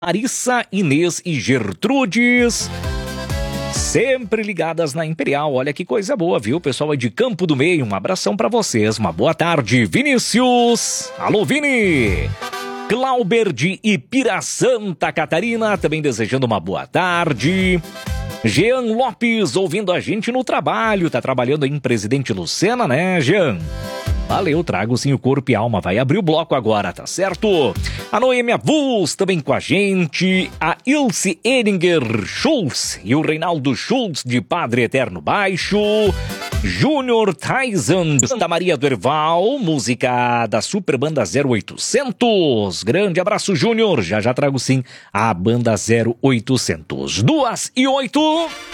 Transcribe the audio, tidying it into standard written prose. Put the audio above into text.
Larissa, Inês e Gertrudes, sempre ligadas na Imperial. Olha que coisa boa, viu? Pessoal aí de Campo do Meio, um abração pra vocês. Uma boa tarde. Vinícius, alô Vini. Clauber de Ipira, Santa Catarina, também desejando uma boa tarde. Jean Lopes, ouvindo a gente no trabalho. Tá trabalhando aí em Presidente Lucena, né, Jean? Valeu, trago sim o corpo e alma. Vai abrir o bloco agora, tá certo? A Noêmia Vuz também com a gente. A Ilse Edinger Schultz e o Reinaldo Schultz de Padre Eterno Baixo. Júnior Tyson da Maria do Herval, música da Super Banda 0800. Grande abraço, Júnior. Já trago sim a Banda 0800. 2:08.